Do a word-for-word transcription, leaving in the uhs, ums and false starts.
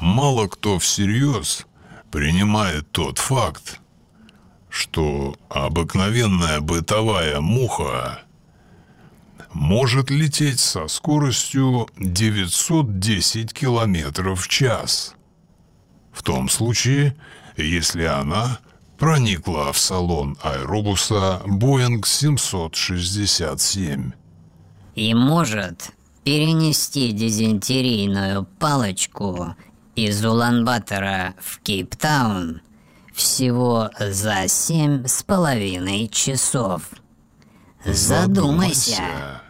Мало кто всерьез принимает тот факт, что обыкновенная бытовая муха может лететь со скоростью девятьсот десять километров в час. В том случае, если она проникла в салон аэробуса Боинг семьсот шестьдесят семь. И может перенести дизентерийную палочку из Улан-Батора в Кейптаун всего за семь с половиной часов. Задумайся.